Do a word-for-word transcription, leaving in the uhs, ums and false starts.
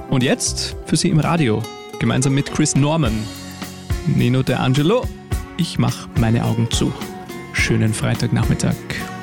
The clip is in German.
Und jetzt für Sie im Radio, gemeinsam mit Chris Norman, Nino De Angelo. Ich mach meine Augen zu. Schönen Freitagnachmittag.